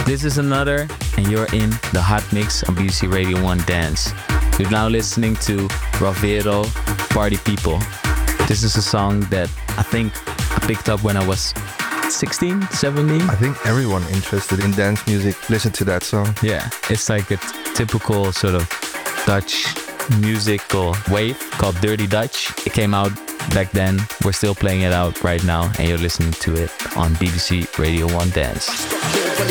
This is another, and you're in the hot mix on BBC Radio 1 Dance. You're now listening to Ravero, Party People. This is a song that I think I picked up when I was 16, 17. I think everyone interested in dance music listened to that song. Yeah, it's like a typical sort of Dutch musical wave called Dirty Dutch. It came out back then. We're still playing it out right now, and you're listening to it on BBC Radio 1 Dance.